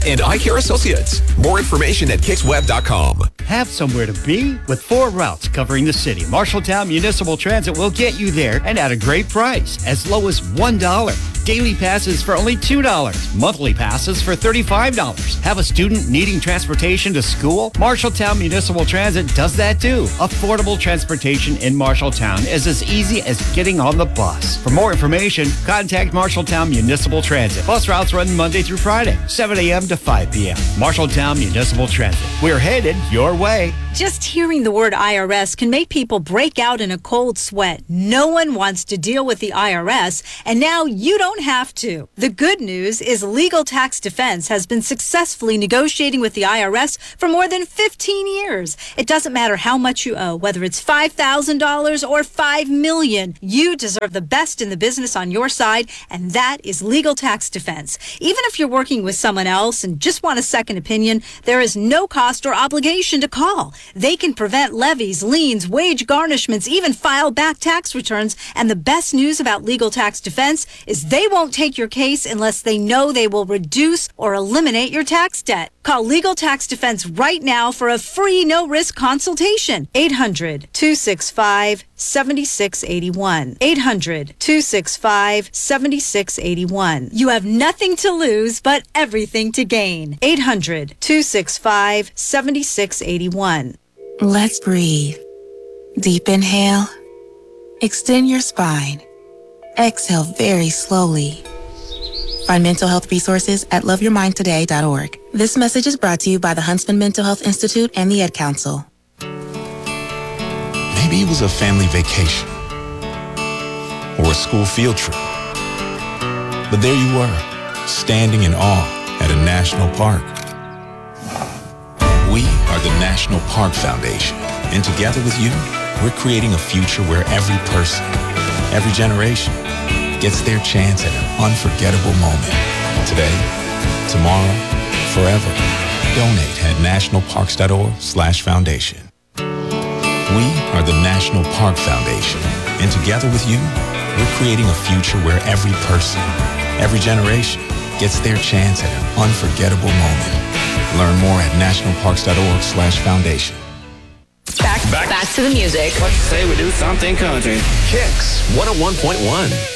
and Eye Care Associates. More information at kicksweb.com. Have somewhere to be? With 4 routes covering the city, Marshalltown Municipal Transit will get you there and at a great price, as low as $1. Daily passes for only $2. Monthly passes for $35. Have a student needing transportation to school? Marshalltown Municipal Transit does that too. Affordable transportation in Marshalltown is as easy as getting on the bus. For more information, contact Marshalltown Municipal Transit. Bus routes run Monday through Friday, 7 a.m. to 5 p.m. Marshalltown Municipal Transit. We're headed your way. Just hearing the word IRS can make people break out in a cold sweat. No one wants to deal with the IRS, and now you don't have to. The good news is Legal Tax Defense has been successfully negotiating with the IRS for more than 15 years. It doesn't matter how much you owe, whether it's $5,000 or $5 million. You deserve the best in the business on your side, and that is Legal Tax Defense. Even if you're working with someone else and just want a second opinion, there is no cost or obligation to call. They can prevent levies, liens, wage garnishments, even file back tax returns. And the best news about Legal Tax Defense is they won't take your case unless they know they will reduce or eliminate your tax debt. Call Legal Tax Defense right now for a free no-risk consultation. 800-265-7681. 800-265-7681. You have nothing to lose but everything to gain. 800-265-7681. Let's breathe. Deep inhale. Extend your spine. Exhale very slowly. Find mental health resources at loveyourmindtoday.org. This message is brought to you by the Huntsman Mental Health Institute and the Ed Council. Maybe it was a family vacation or a school field trip. But there you were, standing in awe at a national park. We are the National Park Foundation, and together with you, we're creating a future where every person, every generation, gets their chance at an unforgettable moment. Today, tomorrow, forever. Donate at nationalparks.org/foundation. We are the National Park Foundation, and together with you, we're creating a future where every person, every generation, gets their chance at an unforgettable moment. Learn more at nationalparks.org/foundation. Back to the music. Let's say we do something country. Kicks 101.1.